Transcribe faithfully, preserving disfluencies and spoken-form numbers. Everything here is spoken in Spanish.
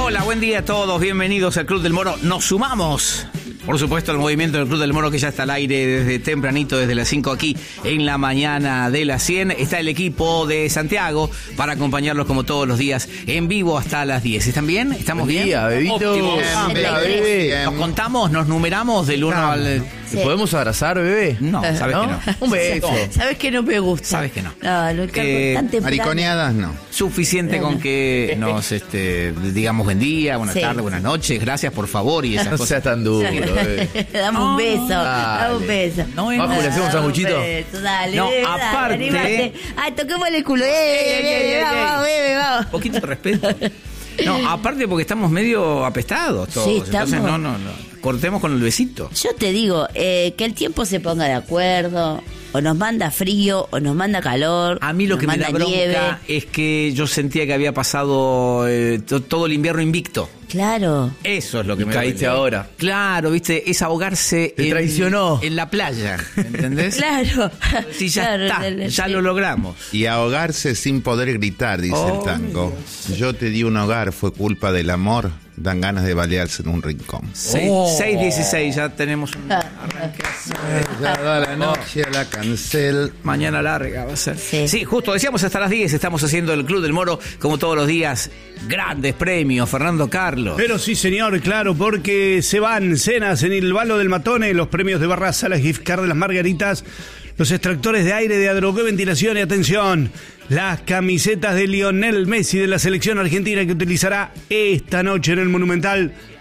Hola, buen día a todos, bienvenidos al Club del Moro. Nos sumamos, por supuesto, al movimiento del Club del Moro, que ya está al aire desde tempranito, desde las cinco aquí en la mañana de las cien. Está el equipo de Santiago para acompañarlos como todos los días en vivo hasta las diez. ¿Están bien? ¿Estamos buen bien? Día, bebito. Óptimo. Bien, Ah, bien, bebé. Nos contamos, nos numeramos del uno No, al... ¿Te sí. podemos abrazar, bebé? No, sabes ¿No? que no. Un beso. Sabes que no me gusta. Sabes que no. No, lo encargo Eh, tan temprano. Mariconeadas no. Suficiente con que nos este, digamos buen día, buenas Sí. tardes, buenas noches, gracias por favor y esas No cosas. seas tan duro, bebé. Dame un beso, dale. dame un beso. No es Bajo, nada. ¿le hacemos un sanguchito? Dame un beso, dale, No, bebé, aparte- dale, anímate. Ay, toquemos el culo. Eh, Ey, ey, ey, ey, vamos, ey. bebé, vamos. Un poquito de respeto. No, aparte porque estamos medio apestados todos. Sí, estamos. Entonces, no, no, no. Cortemos con el besito. Yo te digo, eh, que el tiempo se ponga de acuerdo. O nos manda frío, o nos manda calor. A mí lo nos que me manda da bronca nieve. es que yo sentía que había pasado eh, to- todo el invierno invicto. Claro. Eso es lo que Y me caíste duele. ahora. Claro, viste, es ahogarse Te en, traicionó. en la playa, ¿entendés? Claro. Sí, ya Claro, está, el- el- ya sí. lo logramos. Y ahogarse sin poder gritar, dice Oh, el tango. Yo te di un hogar, fue culpa del amor. Dan ganas de balearse en un rincón. seis dieciséis, ya tenemos un arranque. Ya da la noche a la cancel. Mañana larga va a ser. Sí. Sí, justo, decíamos hasta las diez, estamos haciendo el Club del Moro, como todos los días. Grandes premios, Fernando Carlos. Pero sí, señor, claro, porque se van cenas en el Balo del Matone, los premios de Barra Salas Gift Card de las Margaritas, los extractores de aire de Adrogué Ventilación y atención, las camisetas de Lionel Messi de la selección argentina que utilizará esta noche en el Monumental